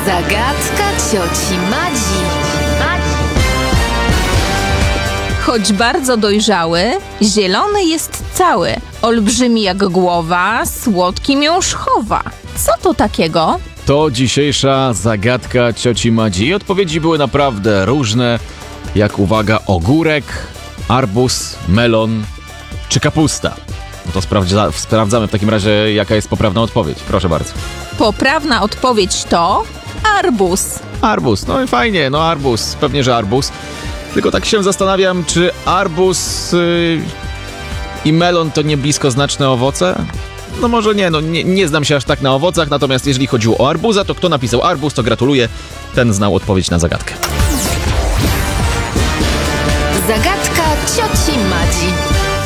Zagadka cioci Madzi. Choć bardzo dojrzały, zielony jest cały. Olbrzymi jak głowa, słodki miąższ chowa. Co to takiego? To dzisiejsza zagadka cioci Madzi. Odpowiedzi były naprawdę różne, jak uwaga, ogórek, arbuz, melon czy kapusta. No to sprawdzamy w takim razie, jaka jest poprawna odpowiedź. Proszę bardzo. Poprawna odpowiedź to arbuz. Arbuz, no i fajnie, no arbuz, pewnie, że arbuz. Tylko tak się zastanawiam, czy arbuz i melon to nie bliskoznaczne owoce? No może nie, nie znam się aż tak na owocach, natomiast jeżeli chodziło o arbuza, to kto napisał arbuz, to gratuluję, ten znał odpowiedź na zagadkę. Zagadka cioci Madzi.